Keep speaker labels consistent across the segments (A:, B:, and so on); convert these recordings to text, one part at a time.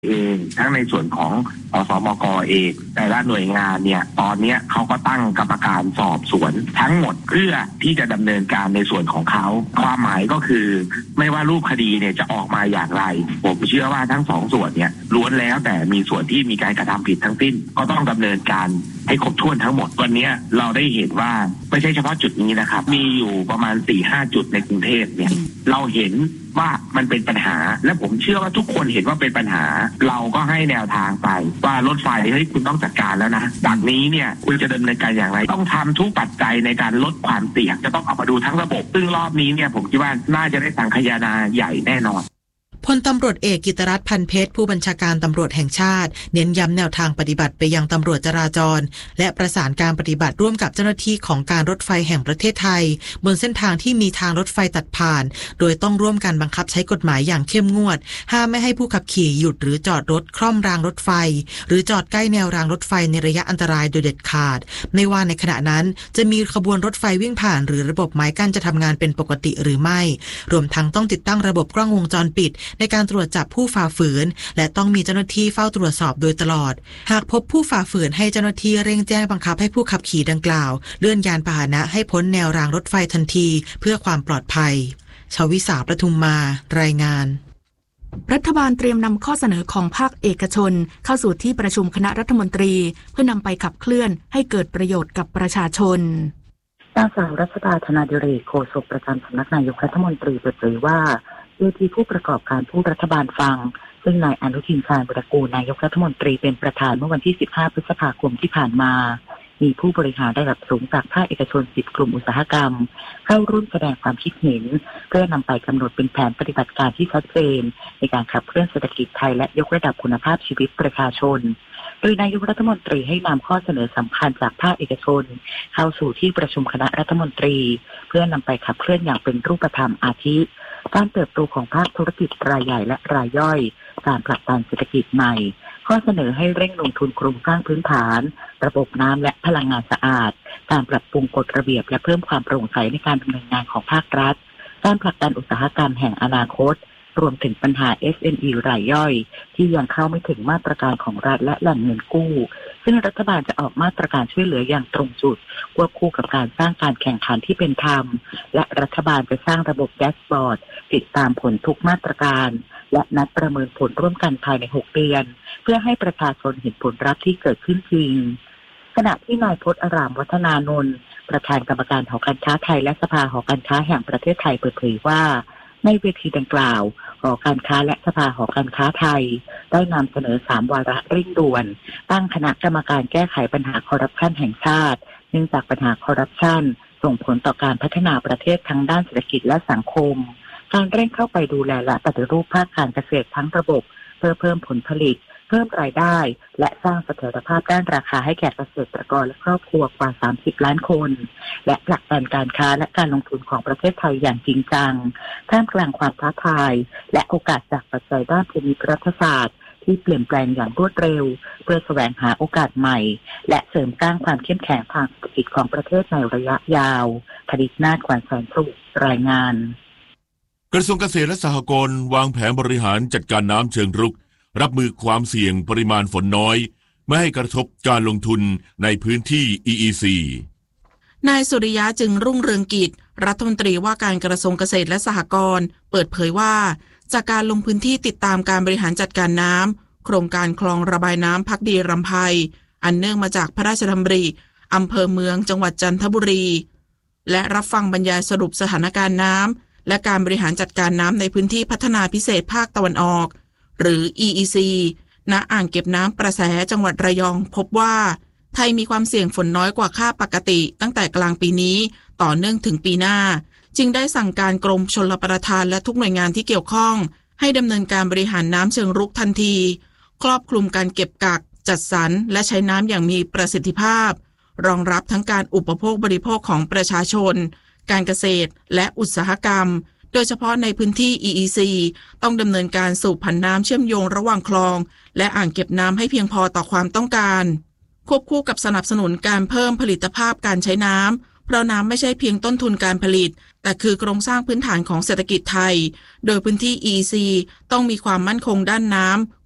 A: เองทั้งในส่วนของสมก.เองแต่ละหน่วยงานเนี่ยตอนนี้เขาก็ตั้งกรรมการสอบสวนทั้งหมดเพื่อที่จะดำเนินการในส่วนของเขาความหมายก็คือไม่ว่ารูปคดีเนี่ยจะออกมาอย่างไรผมเชื่อว่าทั้งสองส่วนเนี่ยล้วนแล้วแต่มีส่วนที่มีการกระทำผิดทั้งสิ้นก็ต้องดำเนินการให้ครบถ้วนทั้งหมดวันนี้เราได้เห็นว่าไม่ใช่เฉพาะจุดนี้นะครับมีอยู่ประมาณ 4-5 จุดในกรุงเทพเนี่ยเราเห็นว่ามันเป็นปัญหาและผมเชื่อว่าทุกคนเห็นว่าเป็นปัญหาเราก็ให้แนวทางไปว่ารถไฟเฮ้ยคุณต้องจัดการแล้วนะจากนี้เนี่ยคุณจะดำเนินการอย่างไรต้องทำทุกปัจจัยในการลดความเสี่ยงจะต้องเอามาดูทั้งระบบซึ่งรอบนี้เนี่ยผมคิดว่าน่าจะได้สังคายนาใหญ่แน่นอน
B: พลตำรวจเอกกิตติรัตน์พันเพชรผู้บัญชาการตำรวจแห่งชาติเน้นย้ำแนวทางปฏิบัติไปยังตำรวจจราจรและประสานการปฏิบัติร่วมกับเจ้าหน้าที่ของการรถไฟแห่งประเทศไทยบนเส้นทางที่มีทางรถไฟตัดผ่านโดยต้องร่วมกันบังคับใช้กฎหมายอย่างเข้มงวดห้ามไม่ให้ผู้ขับขี่หยุดหรือจอดรถคล่อมรางรถไฟหรือจอดใกล้แนวรางรถไฟในระยะอันตรายโดยเด็ดขาดไม่ว่าในขณะนั้นจะมีขบวนรถไฟวิ่งผ่านหรือระบบไม้กั้นจะทำงานเป็นปกติหรือไม่รวมทั้งต้องติดตั้งระบบกล้องวงจรปิดในการตรวจจับผู้ฝ่าฝืนและต้องมีเจ้าหน้าที่เฝ้าตรวจสอบโดยตลอดหากพบผู้ฝ่าฝืนให้เจ้าหน้าที่เร่งแจ้งบังคับให้ผู้ขับขี่ดังกล่าวเลื่อนยานพาหนะให้พ้นแนวรางรถไฟทันทีเพื่อความปลอดภัยชวิสาประทุมมารายงาน
C: รัฐบาลเตรียมนำข้อเสนอของภาคเอกชนเข้าสู่ที่ประชุมคณะรัฐมนตรีเพื่อนำไปขับเคลื่อนให้เกิดประโยชน์กับประชาชน
D: นางสาวรัชดาธนาดิเรกโฆษกประจำสำนักนายกรัฐมนตรีเปิดเผยว่าเวทีผู้ประกอบการผู้รัฐบาลฟังซึ่งนายอนุทินชาญวิรากูลนายกรัฐมนตรีเป็นประธานเมื่อวันที่15พฤษภาคมที่ผ่านมามีผู้บริหารระดับสูงจากภาคเอกชน10กลุ่มอุตสาหกรรมเข้าร่วมแสดงความคิดเห็นเพื่อนำไปกำหนดเป็นแผนปฏิบัติการที่ชัดเจนในการขับเคลื่อนเศรษฐกิจไทยและยกระดับคุณภาพชีวิตประชาชนโดยนายกรัฐมนตรีให้นำข้อเสนอสำคัญจากภาคเอกชนเข้าสู่ที่ประชุมคณะรัฐมนตรีเพื่อนำไปขับเคลื่อนอย่างเป็นรูปธรรมอาทิการเติบโตของภาคธุรกิจรายใหญ่และรายย่อยการผลักดันเศรษฐกิจใหม่ข้อเสนอให้เร่งลงทุนโครงสร้างพื้นฐานระบบน้ำและพลังงานสะอาดการปรับปรุงกฎระเบียบและเพิ่มความโปร่งใสในการดำเนินงานของภาครัฐการผลักดันอุตสาหกรรมแห่งอนาคตรวมถึงปัญหา SME รายย่อยที่ยังเข้าไม่ถึงมาตรการของรัฐและแหล่งเงินกู้ซึ่งรัฐบาลจะออกมาตรการช่วยเหลืออย่างตรงจุดควบคู่กับการสร้างการแข่งขันที่เป็นธรรมและรัฐบาลจะสร้างระบบแดชบอร์ดติดตามผลทุกมาตรการและนัดประเมินผลร่วมกันภายใน6เดือนเพื่อให้ประชาชนเห็นผลลัพธ์ที่เกิดขึ้นจริงขณะที่นายพจน์อารามวัฒนานนท์ประธานกรรมการหอการค้าไทยและสภาหอการค้าแห่งประเทศไทยเปิดเผยว่าในเวทีดังกล่าวหอการค้าและสภาหอการค้าไทยได้นำเสนอ3วาระเร่งด่วนตั้งคณะกรรมการแก้ไขปัญหาคอร์รัปชันแห่งชาติเนื่องจากปัญหาคอร์รัปชันส่งผลต่อการพัฒนาประเทศทั้งด้านเศรษฐกิจและสังคมการเร่งเข้าไปดูแลและปฏิรูปภาคการเกษตรทั้งระบบเพื่อเพิ่มผลผลิตเพิ่มรายได้และสร้างเสถียรภาพด้านราคาให้แก่เกษตรกรและครอบครัวกว่า30ล้านคนและผลักดันการค้าและการลงทุนของประเทศไทยอย่างจริงจังท่ามกลางความท้าทายและโอกาสจากปัจจัยด้านภูมิรัฐศาสตร์ที่เปลี่ยนแปลงอย่างรวดเร็วเพื่อแสวงหาโอกาสใหม่และเสริมสร้างความเข้มแข็งทางเศรษฐกิจของประเทศในระยะยาวคดิษนาถ ขวัญแสนสุขรายงาน
E: กระทรวงเกษตรและสหกรณ์วางแผนบริหารจัดการน้ำเชิงรุกรับมือความเสี่ยงปริมาณฝนน้อยไม่ให้กระทบการลงทุนในพื้นที่ EEC
C: นายสุริยะจึงรุ่งเรืองกิจรัฐมนตรีว่าการกระทรวงเกษตรและสหกรณ์เปิดเผยว่าจากการลงพื้นที่ติดตามการบริหารจัดการน้ำโครงการคลองระบายน้ำพักดีรำไพอันเนื่องมาจากพระราชดำริอำเภอเมืองจังหวัดจันทบุรีและรับฟังบรรยายสรุปสถานการณ์น้ำและการบริหารจัดการน้ำในพื้นที่พัฒนาพิเศษภาคตะวันออกหรือ EEC ณ อ่างเก็บน้ำประแสจังหวัดระยองพบว่าไทยมีความเสี่ยงฝนน้อยกว่าค่าปกติตั้งแต่กลางปีนี้ต่อเนื่องถึงปีหน้าจึงได้สั่งการกรมชลประทานและทุกหน่วยงานที่เกี่ยวข้องให้ดำเนินการบริหารน้ำเชิงรุกทันทีครอบคลุมการเก็บกักจัดสรรและใช้น้ำอย่างมีประสิทธิภาพรองรับทั้งการอุปโภคบริโภคของประชาชนการเกษตรและอุตสาหกรรมโดยเฉพาะในพื้นที่ EEC ต้องดำเนินการสูบผันน้ำเชื่อมโยงระหว่างคลองและอ่างเก็บน้ำให้เพียงพอต่อความต้องการควบคู่กับสนับสนุนการเพิ่มผลิตภาพการใช้น้ำเพราะน้ำไม่ใช่เพียงต้นทุนการผลิตแต่คือโครงสร้างพื้นฐานของเศรษฐกิจไทยโดยพื้นที่ EEC ต้องมีความมั่นคงด้านน้ำ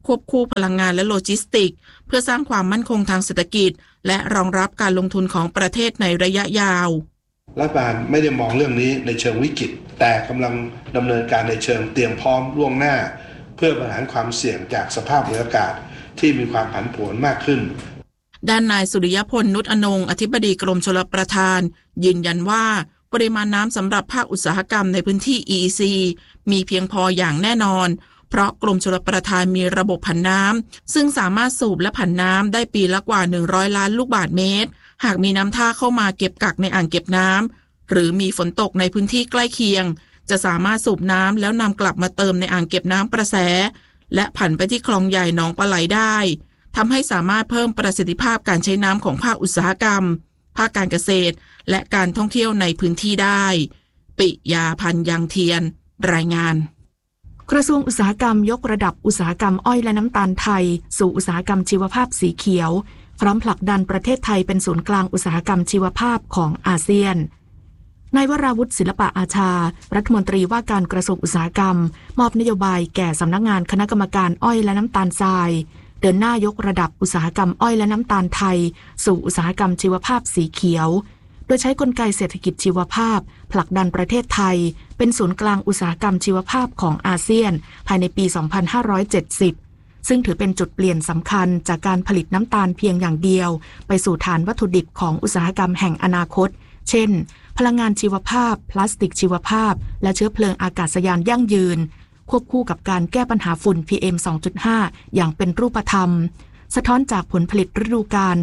C: ควบคู่พลังงานและโลจิสติกส์เพื่อสร้างความมั่นคงทางเศรษฐกิจและรองรับการลงทุนของประเทศในระยะยาว
F: รัฐบาลไม่ได้มองเรื่องนี้ในเชิงวิกฤตแต่กำลังดำเนินการในเชิงเตรียมพร้อมล่วงหน้าเพื่อบริหารความเสี่ยงจากสภาพภูมิอากาศที่มีความผันผวนมากขึ้น
C: ด้านนายสุริยพลนุชอนงค์อธิบดีกรมชลประทานยืนยันว่าปริมาณน้ำสำหรับภาคอุตสาหกรรมในพื้นที่ EEC มีเพียงพออย่างแน่นอนเพราะกรมชลประทานมีระบบผันน้ำซึ่งสามารถสูบและผันน้ำได้ปีละกว่า100ล้านลูกบาศก์เมตรหากมีน้ำท่าเข้ามาเก็บกักในอ่างเก็บน้ำหรือมีฝนตกในพื้นที่ใกล้เคียงจะสามารถสูบน้ำแล้วนำกลับมาเติมในอ่างเก็บน้ำประแสและผันไปที่คลองใหญ่หนองปลาไหลได้ทำให้สามารถเพิ่มประสิทธิภาพการใช้น้ำของภาคอุตสาหกรรมภาคการเกษตรและการท่องเที่ยวในพื้นที่ได้ปิยาพันธ์ยังเทียนรายงาน
G: กระทรวงอุตสาหกรรมยกระดับอุตสาหกรรมอ้อยและน้ำตาลไทยสู่อุตสาหกรรมชีวภาพสีเขียวพร้อมผลักดันประเทศไทยเป็นศูนย์กลางอุตสาหกรรมชีวภาพของอาเซียนนายวราวุฒิศิลปะอาชารัฐมนตรีว่าการกระทรวงอุตสาหกรรมมอบนโยบายแก่สำนักงานคณะกรรมการอ้อยและน้ำตาลทรายเดินหน้ายกระดับอุตสาหกรรมอ้อยและน้ำตาลไทยสู่อุตสาหกรรมชีวภาพสีเขียวโดยใช้กลไกเศรษฐกิจชีวภาพผลักดันประเทศไทยเป็นศูนย์กลางอุตสาหกรรมชีวภาพของอาเซียนภายในปี 2570 ซึ่งถือเป็นจุดเปลี่ยนสำคัญจากการผลิตน้ำตาลเพียงอย่างเดียวไปสู่ฐานวัตถุดิบของอุตสาหกรรมแห่งอนาคตเช่นพลังงานชีวภาพพลาสติกชีวภาพและเชื้อเพลิงอากาศยานยั่งยืนควบคู่กับการแก้ปัญหาฝุ่น PM 2.5 อย่างเป็นรูปธรรมสะท้อนจากผลผลิตฤดูกาล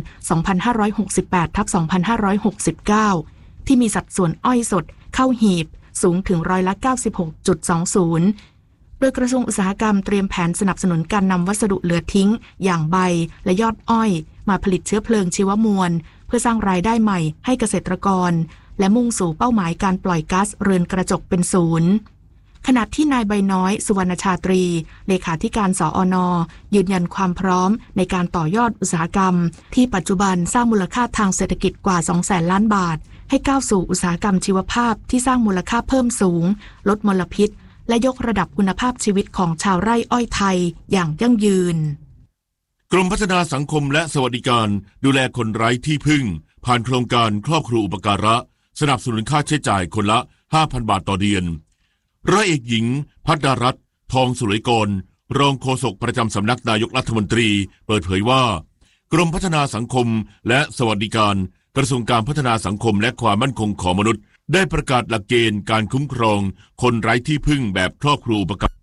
G: 2568-2569 ที่มีสัดส่วนอ้อยสดเข้าหีบสูงถึง96.20%โดยกระทรวงอุตสาหกรรมเตรียมแผนสนับสนุนการนำวัสดุเหลือทิ้งอย่างใบและยอดอ้อยมาผลิตเชื้อเพลิงชีวมวลเพื่อสร้างรายได้ใหม่ให้เกษตรกรและมุ่งสู่เป้าหมายการปล่อยก๊าซเรือนกระจกเป็นศูนย์ขณะที่นายใบน้อยสุวรรณชาตรีเลขาธิการสอน.ยืนยันความพร้อมในการต่อยอดอุตสาหกรรมที่ปัจจุบันสร้างมูลค่าทางเศรษฐกิจกว่า 200,000 ล้านบาทให้ก้าวสู่อุตสาหกรรมชีวภาพที่สร้างมูลค่าเพิ่มสูงลดมลพิษและยกระดับคุณภาพชีวิตของชาวไร่อ้อยไทยอย่างยั่งยืน
E: กรมพัฒนาสังคมและสวัสดิการดูแลคนไร้ที่พึ่งผ่านโครงการครอบครัวอุปการะสนับสนุนค่าใช้จ่ายคนละ 5,000 บาทต่อเดือนร้อยเอกหญิงภัทรรัตน์ทองสุรกรรองโฆษกประจำสำนักนายกรัฐมนตรีเปิดเผยว่ากรมพัฒนาสังคมและสวัสดิการกระทรวงการพัฒนาสังคมและความมั่นคงของมนุษย์ได้ประกาศหลักเกณฑ์การคุ้มครองคนไร้ที่พึ่งแบบครอบครัวอุปการะ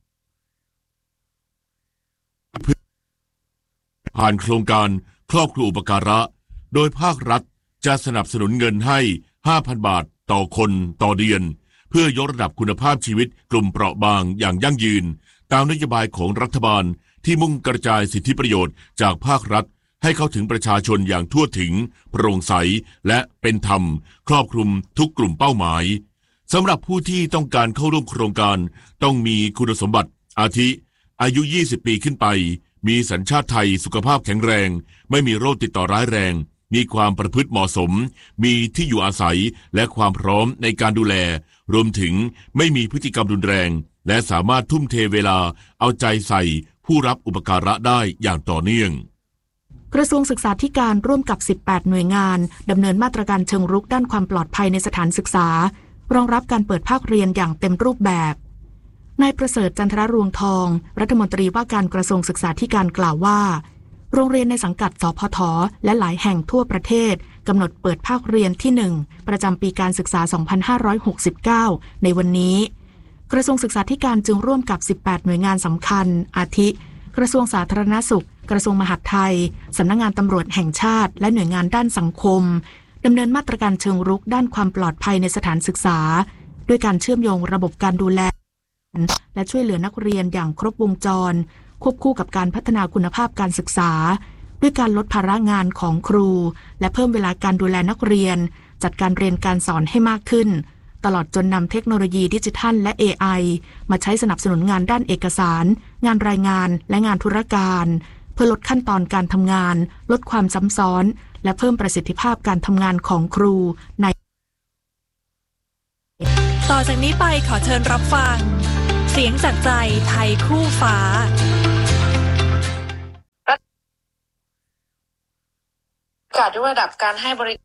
E: ผ่านโครงการครอบครัวอุปการะโดยภาครัฐจะสนับสนุนเงินให้ 5,000 บาทต่อคนต่อเดือนเพื่อยกระดับคุณภาพชีวิตกลุ่มเปราะบางอย่างยั่งยืนตามนโยบายของรัฐบาลที่มุ่งกระจายสิทธิประโยชน์จากภาครัฐให้เข้าถึงประชาชนอย่างทั่วถึงโปร่งใสและเป็นธรรมครอบคลุมทุกกลุ่มเป้าหมายสำหรับผู้ที่ต้องการเข้าร่วมโครงการต้องมีคุณสมบัติอาทิอายุ 20 ปีขึ้นไปมีสัญชาติไทยสุขภาพแข็งแรงไม่มีโรคติดต่อร้ายแรงมีความประพฤติเหมาะสมมีที่อยู่อาศัยและความพร้อมในการดูแลรวมถึงไม่มีพฤติกรรมรุนแรงและสามารถทุ่มเทเวลาเอาใจใส่ผู้รับอุปการะได้อย่างต่อเนื่อง
G: กระทรวงศึกษาธิการร่วมกับ 18 หน่วยงานดำเนินมาตรการเชิงรุกด้านความปลอดภัยในสถานศึกษารองรับการเปิดภาคเรียนอย่างเต็มรูปแบบนายประเสริฐจันทรรวงทองรัฐมนตรีว่าการกระทรวงศึกษาธิการกล่าวว่าโรงเรียนในสังกัดสพทและหลายแห่งทั่วประเทศกำหนดเปิดภาคเรียนที่ 1ประจำปีการศึกษา 2569 ในวันนี้กระทรวงศึกษาธิการจึงร่วมกับ 18 หน่วยงานสำคัญอาทิกระทรวงสาธารณสุขกระทรวงมหาดไทยสำนักงานตำรวจแห่งชาติและหน่วยงานด้านสังคมดำเนินมาตรการเชิงรุกด้านความปลอดภัยในสถานศึกษาด้วยการเชื่อมโยงระบบการดูแลและช่วยเหลือนักเรียนอย่างครบวงจรควบคู่กับการพัฒนาคุณภาพการศึกษาด้วยการลดภาระงานของครูและเพิ่มเวลาการดูแลนักเรียนจัดการเรียนการสอนให้มากขึ้นตลอดจนนำเทคโนโลยีดิจิทัลและ AI มาใช้สนับสนุนงานด้านเอกสารงานรายงานและงานธุรการเพื่อลดขั้นตอนการทำงานลดความซ้ำซ้อนและเพิ่มประสิทธิภาพการทำงานของครูใน
H: ต่อจากนี้ไปขอเชิญรับฟังเสียงจากใจไทยคู่ฟ้า
I: กาสยกระดับการให้บริ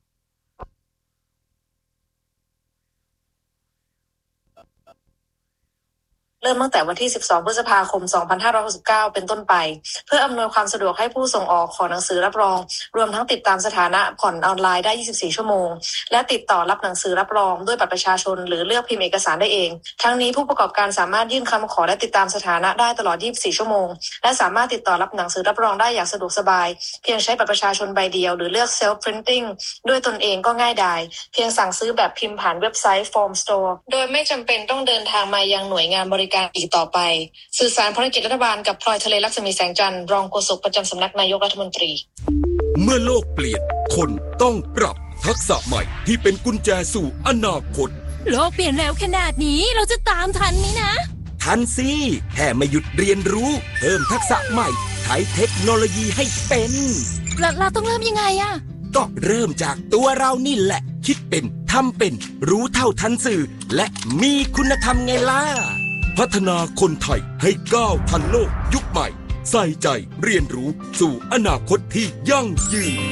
I: เริ่มตั้งแต่วันที่ 12 พฤษภาคม 2569 เป็นต้นไปเพื่ออำนวยความสะดวกให้ผู้ส่งออกขอหนังสือรับรองรวมทั้งติดตามสถานะผ่อนออนไลน์ได้ 24 ชั่วโมงและติดต่อรับหนังสือรับรองด้วยบัตรประชาชนหรือเลือกพิมพ์เอกสารได้เองทั้งนี้ผู้ประกอบการสามารถยื่นคำขอและติดตามสถานะได้ตลอด 24 ชั่วโมงและสามารถติดต่อรับหนังสือรับรองได้อย่างสะดวกสบายเพียงใช้บัตรประชาชนใบเดียวหรือเลือก self printing ด้วยตนเองก็ง่ายดายเพียงสั่งซื้อแบบพิมพ์ผ่านเว็บไซต์ Form Store โดยไม่จำเป็นต้องเดินทางมายังหน่วยงานบริการอีกต่อไปสื่อสารภารกิจรัฐบาลกับพลอยทะเลลักษมีแสงจันทร์รองโฆษกประจำสำนักนายกรัฐมนตรี
J: เมื่อโลกเปลี่ยนคนต้องปรับทักษะใหม่ที่เป็นกุญแจสู่อนาคต
H: โลกเปลี่ยนเร็วขนาดนี้เราจะตามทันไหมนะ
J: ทันสิแค่ไม่หยุดเรียนรู้เพิ่มทักษะใหม่ใช้เทคโนโลยีให้เป็น
H: เราต้องเริ่มยังไงอะ
J: ก็เริ่มจากตัวเรานี่แหละคิดเป็นทำเป็นรู้เท่าทันสื่อและมีคุณธรรมไงล่ะพัฒนาคนไทยให้ก้าวทันโลกยุคใหม่ใส่ใจเรียนรู้สู่อนาคตที่ยั่งยืน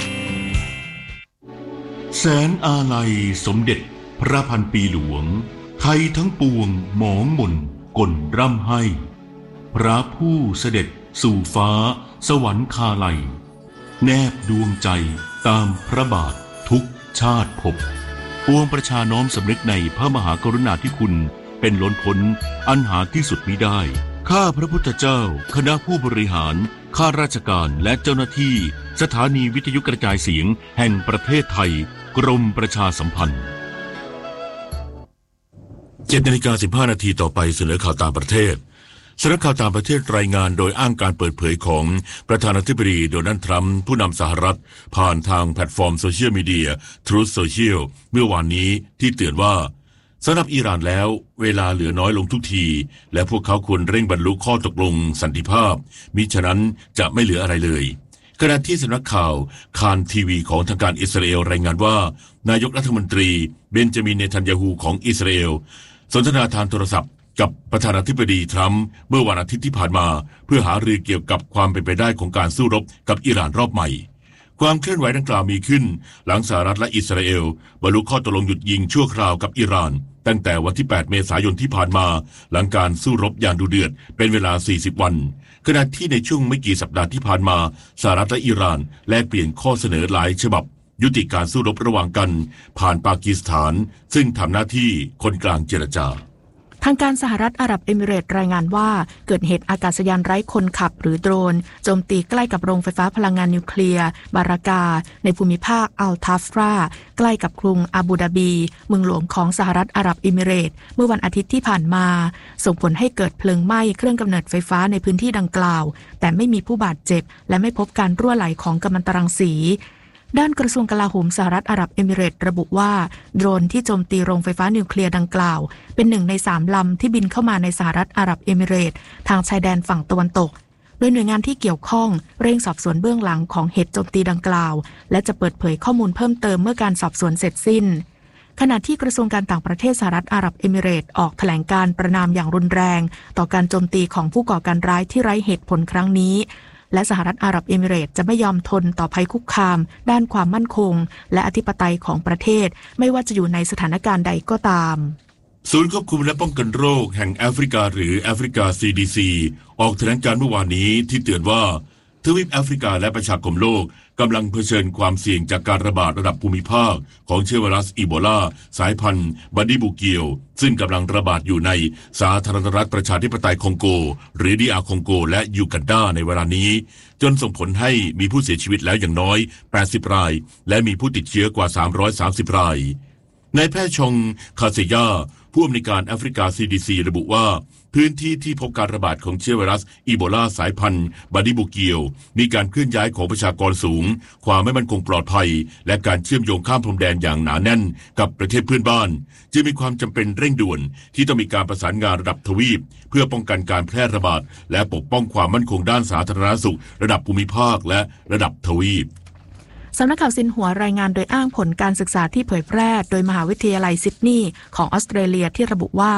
E: แสนอาลัยสมเด็จพระพันปีหลวงไทยทั้งปวงหมองหม่นก่นร่ำให้พระผู้เสด็จสู่ฟ้าสวรรคาลัยแนบดวงใจตามพระบาททุกชาติภพปวงประชาน้อมสำนึกในพระมหากรุณาธิคุณเป็นล้นพ้นอันหาที่สุดมิได้ข้าพระพุทธเจ้าคณะผู้บริหารข้าราชการและเจ้าหน้าที่สถานีวิทยุกระจายเสียงแห่งประเทศไทยกรมประชาสัมพันธ์ 7:15 นาทีต่อไปเสนอข่าวต่างประเทศสำนักข่าวต่างประเทศรายงานโดยอ้างการเปิดเผยของประธานาธิบดีโดนัลด์ทรัมป์ผู้นำสหรัฐผ่านทางแพลตฟอร์มโซเชียลมีเดีย Truth Social เมื่อวานนี้ที่เตือนว่าสำหรับอิหร่านแล้วเวลาเหลือน้อยลงทุกทีและพวกเขาควรเร่งบรรลุข้อตกลงสันติภาพมิฉะนั้นจะไม่เหลืออะไรเลยขณะที่สำนักข่าวคานทีวีของทางการอิสราเอลรายงานว่านายกรัฐมนตรีเบนจามินเนทันยาฮูของอิสราเอลสนทนาทางโทรศัพท์กับประธานาธิบดีทรัมป์เมื่อวันอาทิตย์ที่ผ่านมาเพื่อหารือเกี่ยวกับความเป็นไปได้ของการสู้รบกับอิหร่านรอบใหม่ความเคลื่อนไหวดังกล่าวมีขึ้นหลังสหรัฐและอิสราเอลบรรลุข้อตกลงหยุดยิงชั่วคราวกับอิหร่านตั้งแต่วันที่ 8 เมษายนที่ผ่านมาหลังการสู้รบอย่างดุเดือดเป็นเวลา 40 วันขณะที่ในช่วงไม่กี่สัปดาห์ที่ผ่านมาสหรัฐและอิหร่านแลกเปลี่ยนข้อเสนอหลายฉบับยุติการสู้รบระหว่างกันผ่านปากีสถานซึ่งทำหน้าที่คนกลางเจรจา
G: ทางการสหรัฐอาหรับเอมิเรตส์รายงานว่าเกิดเหตุอากาศยานไร้คนขับหรือโดรนโจมตีใกล้กับโรงไฟฟ้าพลังงานนิวเคลียร์บารากาในภูมิภาคอัลทัฟราใกล้กับกรุงอาบูดาบีเมืองหลวงของสหรัฐอาหรับเอมิเรตส์เมื่อวันอาทิตย์ที่ผ่านมาส่งผลให้เกิดเพลิงไหม้เครื่องกำเนิดไฟฟ้าในพื้นที่ดังกล่าวแต่ไม่มีผู้บาดเจ็บและไม่พบการรั่วไหลของกัมมันตรังสีด้านกระทรวงกลาโหมสหรัฐอาหรับเอมิเรตส์ระบุว่าโดรนที่โจมตีโรงไฟฟ้านิวเคลียร์ดังกล่าวเป็น1 ใน 3 ลำที่บินเข้ามาในสหรัฐอาหรับเอมิเรตส์ทางชายแดนฝั่งตะวันตกโดยหน่วยงานที่เกี่ยวข้องเร่งสอบสวนเบื้องหลังของเหตุโจมตีดังกล่าวและจะเปิดเผยข้อมูลเพิ่มเติมเมื่อการสอบสวนเสร็จสิ้นขณะที่กระทรวงการต่างประเทศสหรัฐอาหรับเอมิเรตส์ออกแถลงการประณามอย่างรุนแรงต่อการโจมตีของผู้ก่อการร้ายที่ไร้เหตุผลครั้งนี้และสหรัฐอาหรับเอมิเรตส์จะไม่ยอมทนต่อภัยคุกคามด้านความมั่นคงและอธิปไตยของประเทศไม่ว่าจะอยู่ในสถานการณ์ใดก็ตาม
E: ศูนย์ควบคุมและป้องกันโรคแห่งแอฟริกาหรือแอฟริกา CDC ออกแถลงการเมื่อวานนี้ที่เตือนว่าทวีปแอฟริกาและประชาคมโลกกำลังเผชิญความเสี่ยงจากการระบาดระดับภูมิภาคของเชื้อไวรัสอีโบลาสายพันธุ์บัดดี้บูเกียวซึ่งกำลังระบาดอยู่ในสาธารณรัฐประชาธิปไตยคองโกหรือDRคองโกและยูกันดาในเวลานี้จนส่งผลให้มีผู้เสียชีวิตแล้วอย่างน้อย80รายและมีผู้ติดเชื้อกว่า330รายนายแพทย์ชงคาเซยาผู้อำนวยการแอฟริกา CDC ระบุว่าพื้นที่ที่พบการระบาดของเชื้อไวรัสอีโบลาสายพันธุ์บัดดี้บูเกียวมีการเคลื่อนย้ายของประชากรสูงความไม่มั่นคงปลอดภัยและการเชื่อมโยงข้ามพรมแดนอย่างหนาแน่นกับประเทศเพื่อนบ้านจึงมีความจำเป็นเร่งด่วนที่ต้องมีการประสานงานระดับทวีปเพื่อป้องกันการแพร่ระบาดและปกป้องความมั่นคงด้านสาธารณสุขระดับภูมิภาคและระดับทวีป
G: สำนักข่าวซินหัวรายงานโดยอ้างผลการศึกษาที่เผยแพร่โดยมหาวิทยาลัยซิดนีย์ของออสเตรเลียที่ระบุว่า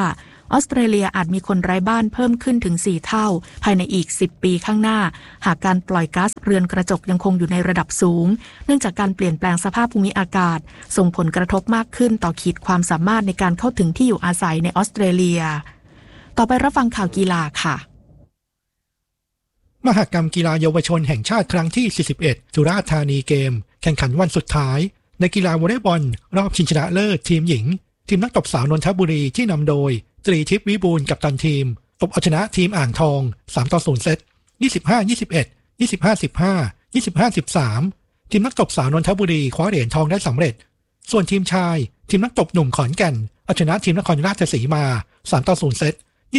G: ออสเตรเลียอาจมีคนไร้บ้านเพิ่มขึ้นถึง4เท่าภายในอีก10ปีข้างหน้าหากการปล่อยก๊าซเรือนกระจกยังคงอยู่ในระดับสูงเนื่องจากการเปลี่ยนแปลงสภาพภูมิอากาศส่งผลกระทบมากขึ้นต่อขีดความสามารถในการเข้าถึงที่อยู่อาศัยในออสเตรเลียต่อไปรับฟังข่าวกีฬาค่ะ
K: มหกรรมกีฬาเยาวชนแห่งชาติครั้งที่41สุราษฎร์ธานีเกมแข่งขันวันสุดท้ายในกีฬาวอลเลย์บอลรอบชิงชนะเลิศทีมหญิงทีมนักตบสาวนนทบุรีที่นำโดยตรีทิพย์วิบูลย์กัปตันทีมตบเอาชนะทีมอ่างทอง3-0เซต 25-21 25-15 25-13 ทีมนักตบสาวนนทบุรีคว้าเหรียญทองได้สำเร็จส่วนทีมชายทีมนักตบหนุ่มขอนแก่นเอาชนะทีมนครราชสีมา 3-0 เซต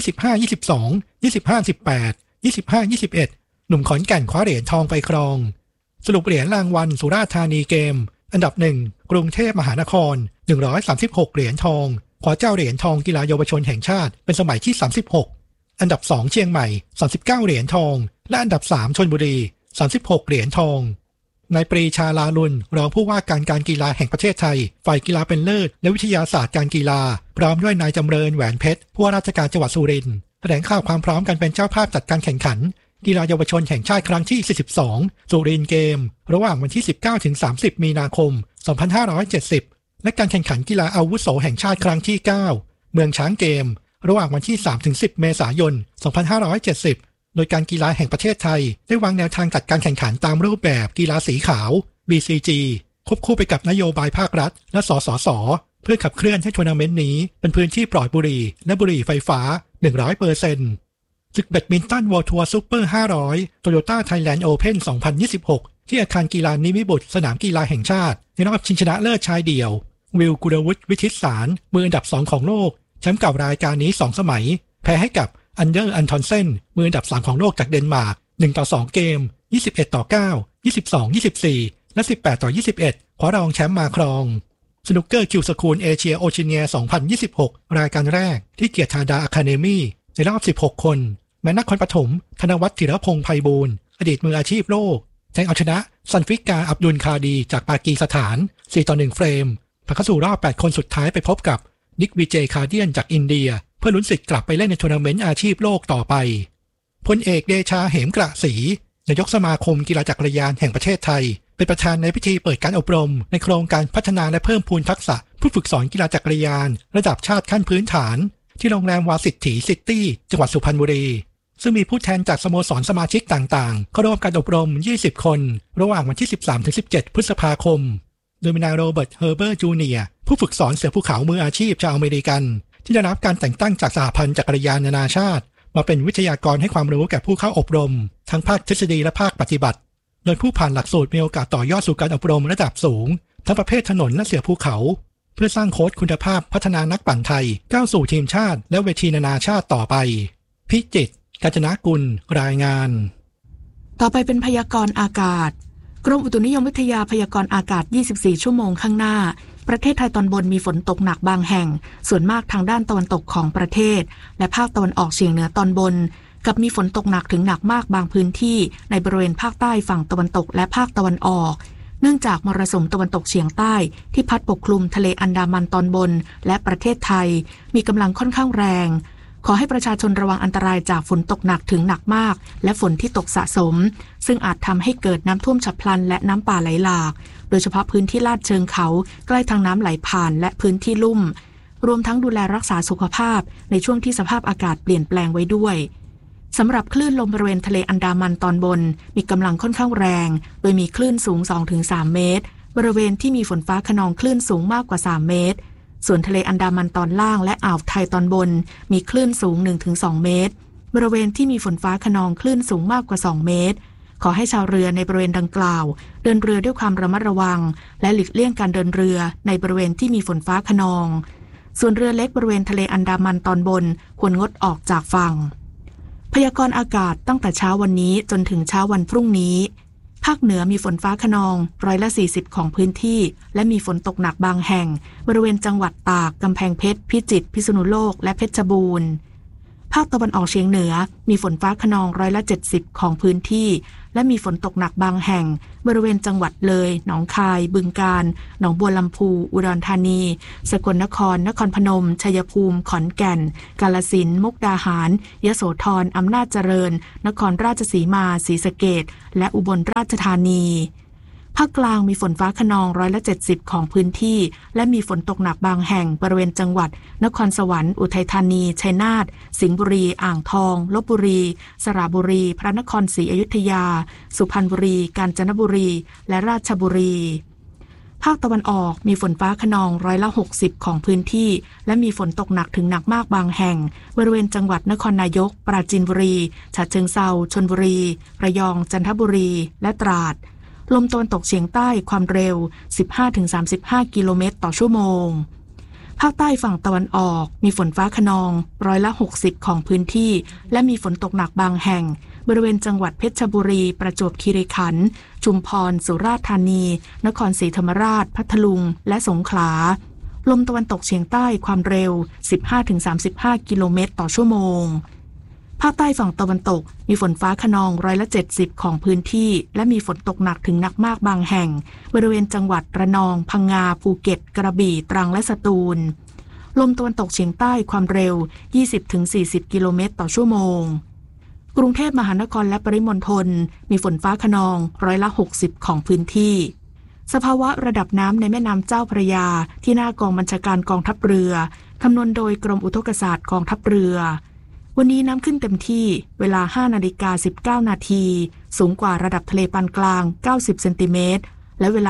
K: 25-22 25-18 25-21 หนุ่มขอนแก่นคว้าเหรียญทองไปครองสรุปเหรียญรางวัลสุราษฎร์ธานีเกมอันดับ1กรุงเทพมหานคร136เหรียญทองคว้าเจ้าเหรียญทองกีฬาเยาวชนแห่งชาติเป็นสมัยที่36อันดับ2เชียงใหม่39เหรียญทองและอันดับ3ชลบุรี36เหรียญทองนายปรีชาลาลุนรองผู้ว่าการกีฬาแห่งประเทศไทยฝ่ายกีฬาเป็นเลิศและวิทยาศาสตร์การกีฬาพร้อมด้วยนายจำเริญแหวนเพชรผู้ว่าราชการจังหวัดสุรินทร์แถลงข่าวความพร้อมกันเป็นเจ้าภาพจัดการแข่งขันกีฬาเยาวชนแห่งชาติครั้งที่42สุรินทร์เกมระหว่างวันที่19ถึง30มีนาคม2570และการแข่งขันกีฬาอาวุโสแห่งชาติครั้งที่9เมืองช้างเกมระหว่างวันที่3ถึง10เมษายน2570โดยการกีฬาแห่งประเทศไทยได้วางแนวทางจัดการแข่งขันตามรูปแบบกีฬาสีขาว BCG ควบคู่ไปกับนโยบายภาครัฐและสสสเพื่อขับเคลื่อนให้ทัวร์นาเมนต์นี้เป็นพื้นที่ปลอดบุหรี่และบุหรี่ไฟฟ้า 100%ศึกแบดมินตันวอลทัวร์ซุปเปอร์500 Toyota Thailand Open 2026ที่อาคารกีฬานิมิบุตรสนามกีฬาแห่งชาติในรอบชิงชนะเลิศชายเดี่ยววิลกุลวุฒิวิทิตสารมืออันดับ2ของโลกแชมป์เก่ารายการนี้2สมัยแพ้ให้กับอันเดอร์อันทอนเซนมืออันดับ3ของโลกจากเดนมาร์ก1-2เกม21-9 22-24และ18-21คว้ารองแชมป์มาครองสนุกเกอร์คิวสคูลเอเชียโอเชียเนีย2026รายการแรกที่เกียรติธาดาอะคาเดมี่ในรอบ16คนแม้นครปฐมธนวัฒน์ธีรพงษ์ไพบูลย์อดีตมืออาชีพโลกแทงเอาชนะซันฟิกาอับดุลคาดีจากปากีสถาน4-1เฟรมผ่านเข้าสู่รอบ8คนสุดท้ายไปพบกับนิกวีเจคาเดียนจากอินเดียเพื่อลุ้นสิทธิ์กลับไปเล่นในทัวร์นาเมนต์อาชีพโลกต่อไปพลเอกเดชาเหมกระศรีนายกสมาคมกีฬาจักรยานแห่งประเทศไทยเป็นประธานในพิธีเปิดการอบรมในโครงการพัฒนาและเพิ่มพูนทักษะผู้ฝึกสอนกีฬาจักรยานระดับชาติขั้นพื้นฐานที่โรงแรมวาสิทธิซิตี้จังหวัดสุพรรณบุรีซึ่งมีผู้แทนจากสโมสรสมาชิกต่างๆเข้าร่วมการอบรม20คนระหว่างวันที่ 13-17 พฤษภาคมโดยมีนายโรเบิร์ตเฮอร์เบอร์จูเนียร์ผู้ฝึกสอนเสือภูเขามืออาชีพชาวอเมริกันที่ได้รับการแต่งตั้งจากสหพันธ์จักรยานนานาชาติมาเป็นวิทยากรให้ความรู้แก่ผู้เข้าอบรมทั้งภาคทฤษฎีและภาคปฏิบัติโดยผู้ผ่านหลักสูตรมีโอกาสต่อยอดสู่การอบรมระดับสูงทั้งประเภทถนนและเสือภูเขาเพื่อสร้างโค้ชคุณภาพพัฒนานักปั่นไทยก้าวสู่ทีมชาติและเวทีนานาชาติต่อไปพิจิตรกาญจนกุลรายงาน
G: ต่อไปเป็นพยากรณ์อากาศกรมอุตุนิยมวิทยาพยากรณ์อากาศ24ชั่วโมงข้างหน้าประเทศไทยตอนบนมีฝนตกหนักบางแห่งส่วนมากทางด้านตะวันตกของประเทศและภาคตะวันออกเฉียงเหนือตอนบนกับมีฝนตกหนักถึงหนักมากบางพื้นที่ในบริเวณภาคใต้ฝั่งตะวันตกและภาคตะวันออกเนื่องจากมรสุมตะวันตกเฉียงใต้ที่พัดปกคลุมทะเลอันดามันตอนบนและประเทศไทยมีกำลังค่อนข้างแรงขอให้ประชาชนระวังอันตรายจากฝนตกหนักถึงหนักมากและฝนที่ตกสะสมซึ่งอาจทำให้เกิดน้ำท่วมฉับพลันและน้ำป่าไหลหลากโดยเฉพาะพื้นที่ลาดเชิงเขาใกล้ทางน้ำไหลผ่านและพื้นที่ลุ่มรวมทั้งดูแลรักษาสุขภาพในช่วงที่สภาพอากาศเปลี่ยนแปลงไว้ด้วยสำหรับคลื่นลมบริเวณทะเลอันดามันตอนบนมีกำลังค่อนข้างแรงโดยมีคลื่นสูง 2-3 เมตรบริเวณที่มีฝนฟ้าคะนองคลื่นสูงมากกว่า3เมตรส่วนทะเลอันดามันตอนล่างและอ่าวไทยตอนบนมีคลื่นสูง 1-2 เมตรบริเวณที่มีฝนฟ้าคะนองคลื่นสูงมากกว่า2เมตรขอให้ชาวเรือในบริเวณดังกล่าวเดินเรือด้วยความระมัดระวังและหลีกเลี่ยงการเดินเรือในบริเวณที่มีฝนฟ้าคะนองส่วนเรือเล็กบริเวณทะเลอันดามันตอนบนควรงดออกจากฝั่งพยากรณ์อากาศตั้งแต่เช้าวันนี้จนถึงเช้าวันพรุ่งนี้ภาคเหนือมีฝนฟ้าคะนอง40%ของพื้นที่และมีฝนตกหนักบางแห่งบริเวณจังหวัดตากกำแพงเพชรพิจิตรพิษณุโลกและเพชรบูรณ์ภภาคตะวันออกเฉียงเหนือมีฝนฟ้าคะนอง70%ของพื้นที่และมีฝนตกหนักบางแห่งบริเวณจังหวัดเลยหนองคายบึงกาฬหนองบัวลำพูอุดรธานีสกลนครนครพนมชัยภูมิขอนแก่นกาฬสินธุ์มุกดาหารยโสธรอำนาจเจริญนครราชสีมาศรีสะเกษและอุบลราชธานีภาคกลางมีฝนฟ้าคะนอง70%ของพื้นที่และมีฝนตกหนักบางแห่งบริเวณจังหวัดนครสวรรค์อุทัยธานีชัยนาทสิงห์บุรีอ่างทองลพบุรีสระบุรีพระนครศรีอยุธยาสุพรรณบุรีกาญจนบุรีและราชบุรีภาคตะวันออกมีฝนฟ้าคะนอง60%ของพื้นที่และมีฝนตกหนักถึงหนักมากบางแห่งบริเวณจังหวัดนครนายกปราจีนบุรีฉะเชิงเทราชลบุรีระยองจันทบุรีและตราดลมตะวันตกเฉียงใต้ความเร็ว 15-35 กิโลเมตรต่อชั่วโมงภาคใต้ฝั่งตะวันออกมีฝนฟ้าคะนอง60%ของพื้นที่และมีฝนตกหนักบางแห่งบริเวณจังหวัดเพชรบุรีประจวบคีรีขันธ์ชุมพรสุราษฎร์ธานีนครศรีธรรมราชพัทลุงและสงขลาลมตะวันตกเฉียงใต้ความเร็ว 15-35 กิโลเมตรต่อชั่วโมงภาคใต้ฝั่งตะวันตกมีฝนฟ้าคะนอง70%ของพื้นที่และมีฝนตกหนักถึงหนักมากบางแห่งบริเวณจังหวัดระนองพังงาภูเก็ตกระบี่ตรังและสตูลลมตะวันตกเฉียงใต้ความเร็ว 20-40 กิโลเมตรต่อชั่วโมงกรุงเทพมหานครและปริมณฑลมีฝนฟ้าคะนอง60%ของพื้นที่สภาวะระดับน้ำในแม่น้ำเจ้าพระยาที่หน้ากองบัญชาการกองทัพเรือคำนวณโดยกรมอุทกศาสตร์กองทัพเรือวันนี้น้ำขึ้นเต็มที่เวลา 5:19 นาทีสูงกว่าระดับทะเลปานกลาง90เซนติเมตรและเวลา